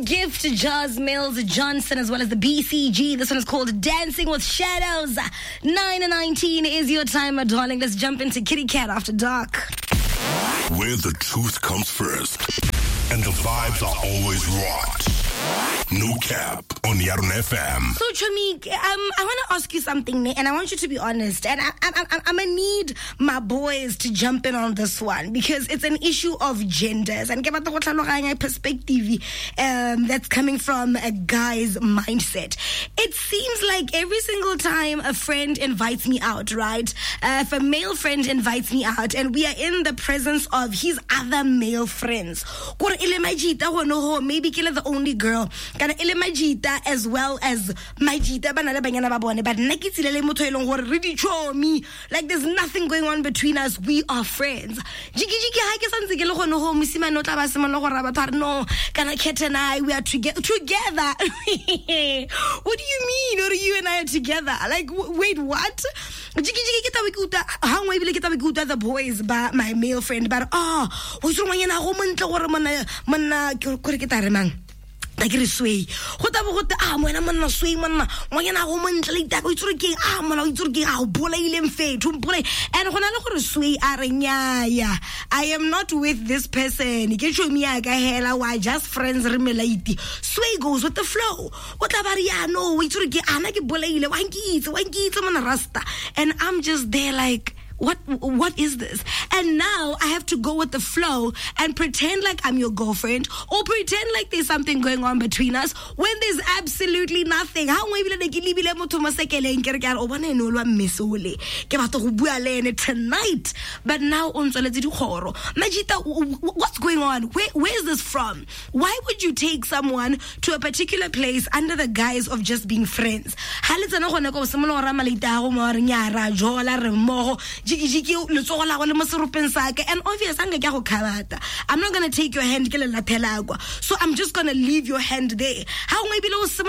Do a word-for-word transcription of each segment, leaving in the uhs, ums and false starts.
Gift, Jazz Mills, Johnson, as well as the B C G. This one is called Dancing with Shadows. nine and nineteen is your time, my darling. Let's jump into Kitty Cat After Dark. Where the truth comes first and the vibes are always rocked. No Cap on Yarun F M. So, Chomik, um, I want to ask you something, and I want you to be honest. And I, I, I, I'm going to need my boys to jump in on this one because it's an issue of genders. And give a perspective um, that's coming from a guy's mindset. It seems like every single time a friend invites me out, right? Uh, if a male friend invites me out and we are in the presence of his other male friends, maybe kill the only girl. Kana ele majita as well as majita bana le banyana ba bone but nna ke tsilele motho eleng gore re di chomi like there's nothing going on between us, we are friends. Jiki jiki ha ke santse ke le gone ho mosimane o tla ba semolo gore ba thare no kana Cat and I we are together together. What do you mean or you and I are together? Like w- wait what? Jiki jiki ke tabe ke uta ha ngwe bile ke tabe ke uta the boys ba my male friend but ah o tsro manyana go montle gore mona mona ke gore ke tare mang like it is sway go ta bo go ta ah mona mona sway mona mona go montle le ta go tsure ke ah mona go tsure ke ah bola ile mfethu mpole and gona le gore sway a re nyaya I am not with this person ke tshumi ya ka hela wa just friends re melate sway goes with the flow o tla ba ri ya no o tsure ke ana ke bola ile wa nkitse wa nkitse mona rasta and I'm just there like What what is this? And now I have to go with the flow and pretend like I'm your girlfriend or pretend like there's something going on between us when there's absolutely nothing. How we bile ke libile motho masekele nkere ka o bona eno lwa mesole ke batla go bua le ene tonight but now on tsweletse di khoro Majita, what's going on? Where where is this from? Why would you take someone to a particular place under the guise of just being friends? Ha le tsena gone go semola go rama leita go mo re nyara jola re mmogo and obvious I'm not gonna take your hand so I'm just gonna leave your hand there. How maybe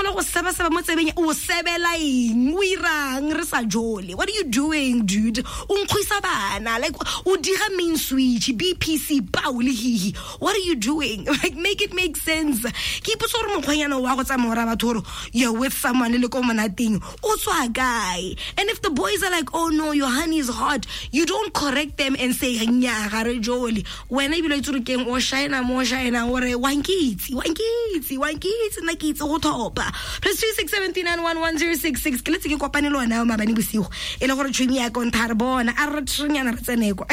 what are you doing, dude? Like main switch B P C what are you doing? Like make it make sense. Keep you're with someone also a guy and if the boys are like oh no your honey is hot you don't correct them and say nya gare joli wena ibile tsurukeng o shine mo shine ore wankitsi wankitsi wankitsi na kitsi go thopa plus two six seven nine one one zero six six ke letse ke kopane le wena mabani bosigo e le gore tshumi ya konthar bona a re tshunyana re tseneko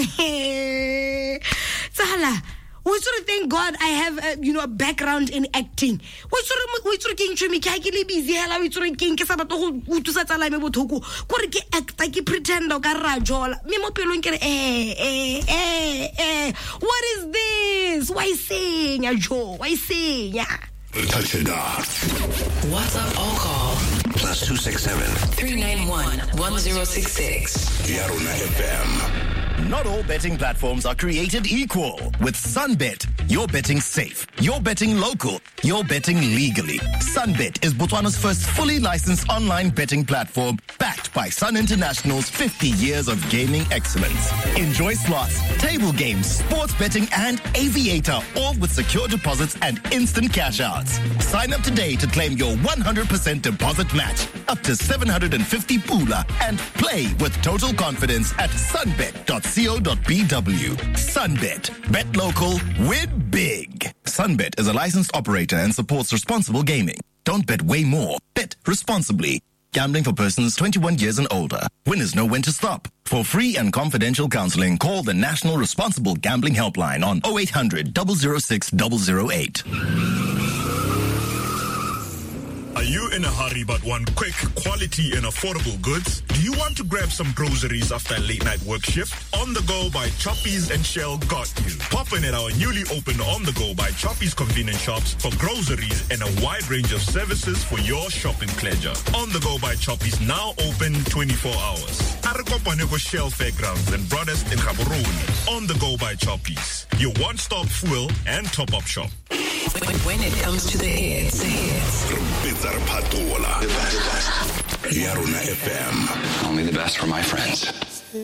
tsala. We sort of thank God I have a, you know a background in acting. We sort of we sort of king chumi ka ke le busy hela we sort of king ke sa batlo go utusa tsala me bothoko gore ke act ke pretend ka ra jola me mo pelong ke eh eh eh eh what is this? Why sing a jo? Why sing? Yeah. Touch it up. What's up all call? Plus two six seven three nine one one zero six six. Yarun F M. Not all betting platforms are created equal. With Sunbet, you're betting safe, you're betting local, you're betting legally. Sunbet is Botswana's first fully licensed online betting platform backed by Sun International's fifty years of gaming excellence. Enjoy slots, table games, sports betting, and Aviator, all with secure deposits and instant cash outs. Sign up today to claim your one hundred percent deposit match, up to seven hundred fifty pula, and play with total confidence at sunbet dot co dot b w. Sunbet. Bet local, win big. Sunbet is a licensed operator and supports responsible gaming. Don't bet way more. Bet responsibly. Gambling for persons twenty-one years and older. Winners know when to stop. For free and confidential counseling, call the National Responsible Gambling Helpline on oh eight hundred, zero zero six, zero zero eight. Are you in a hurry but want quick, quality and affordable goods? Do you want to grab some groceries after a late night work shift? On the Go by Choppies and Shell got you. Pop in at our newly opened On the Go by Choppies convenience shops for groceries and a wide range of services for your shopping pleasure. On the Go by Choppies now open twenty-four hours. Arakopaneko Shell Fairgrounds and Broadest in Gaborone. On the Go by Choppies, your one-stop fuel and top-up shop. When it comes to the hits, the hits. The best. Yarun F M. Only the best for my friends.